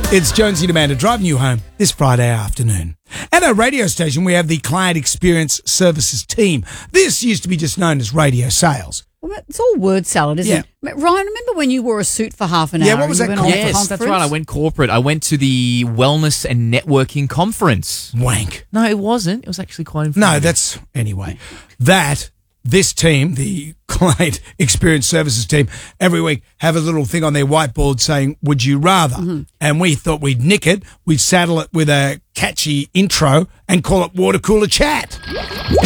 It's Jonesy and Amanda driving you home this Friday afternoon. At our radio station, we have the Client Experience Services team. This used to be just known as radio sales. Well, it's all word salad, isn't it? Ryan, remember when you wore a suit for half an hour? Yeah, what was that called? Yes, that's right. I went corporate. I went to the Wellness and Networking Conference. Wank. No, it wasn't. It was actually quite informative. No, that's... Anyway, this team, the Client Experience Services team, every week have a little thing on their whiteboard saying, would you rather? Mm-hmm. And we thought we'd nick it, we'd saddle it with a catchy intro and call it Water Cooler Chat.